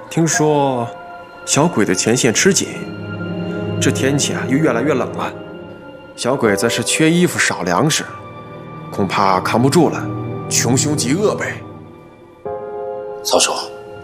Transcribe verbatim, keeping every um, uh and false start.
听说小鬼子前线吃紧，这天气啊又越来越冷了，小鬼子是缺衣服少粮食，恐怕扛不住了，穷凶极恶呗。 曹叔。